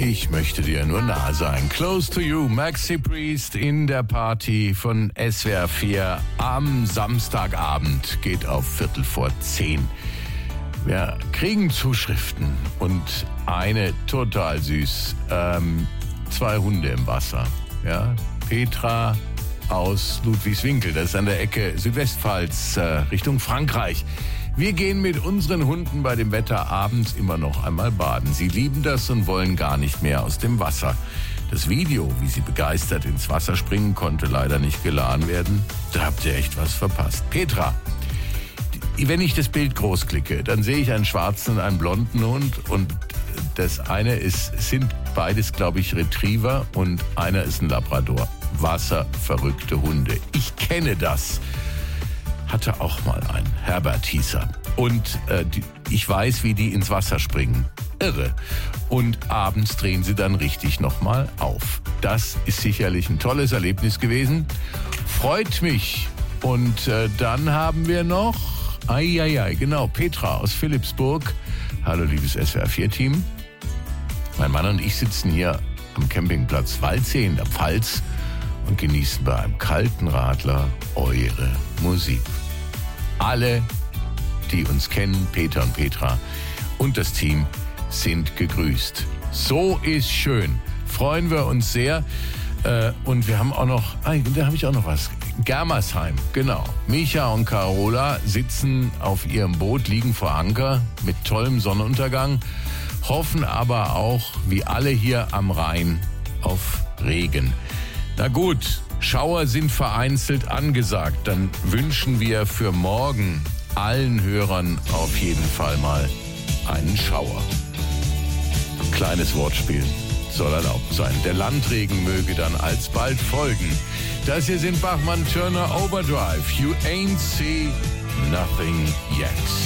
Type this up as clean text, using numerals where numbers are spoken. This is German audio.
Ich möchte dir nur nah sein. Close to You, Maxi Priest in der Party von SWR 4 am Samstagabend. Geht auf 9:45. Wir kriegen Zuschriften und eine total süß. 2 Hunde im Wasser. Ja, Petra aus Ludwigswinkel, das ist an der Ecke Südwestpfalz, Richtung Frankreich. Wir gehen mit unseren Hunden bei dem Wetter abends immer noch einmal baden. Sie lieben das und wollen gar nicht mehr aus dem Wasser. Das Video, wie sie begeistert ins Wasser springen, konnte leider nicht geladen werden. Da habt ihr echt was verpasst. Petra, wenn ich das Bild groß klicke, dann sehe ich einen schwarzen und einen blonden Hund und das eine sind beides, glaube ich, Retriever und einer ist ein Labrador. Wasserverrückte Hunde. Ich kenne das. Hatte auch mal einen. Herbert hieß er. Und ich weiß, wie die ins Wasser springen. Irre. Und abends drehen sie dann richtig nochmal auf. Das ist sicherlich ein tolles Erlebnis gewesen. Freut mich. Und dann haben wir noch, genau, Petra aus Philippsburg. Hallo, liebes SWR4-Team. Mein Mann und ich sitzen hier am Campingplatz Waldsee in der Pfalz und genießen bei einem kalten Radler eure Musik. Alle, die uns kennen, Peter und Petra und das Team, sind gegrüßt. So ist schön. Freuen wir uns sehr. Und wir haben auch noch, da habe ich auch noch was. Germersheim, genau. Micha und Carola sitzen auf ihrem Boot, liegen vor Anker mit tollem Sonnenuntergang, hoffen aber auch, wie alle hier am Rhein, auf Regen. Na gut, Schauer sind vereinzelt angesagt. Dann wünschen wir für morgen allen Hörern auf jeden Fall mal einen Schauer. Kleines Wortspiel soll erlaubt sein. Der Landregen möge dann alsbald folgen. Das hier sind Bachmann Turner Overdrive. You ain't see nothing yet.